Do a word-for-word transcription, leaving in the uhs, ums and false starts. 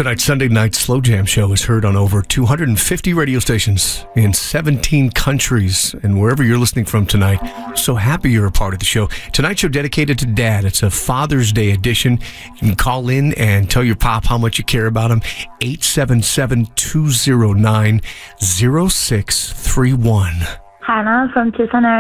Tonight's Sunday night Slow Jam show is heard on over two hundred fifty radio stations in seventeen countries. And wherever you're listening from tonight, so happy you're a part of the show. Tonight's show dedicated to Dad. It's a Father's Day edition. You can call in and tell your pop how much you care about him. eight seven seven, two zero nine, zero six three one. Hannah from Tucson,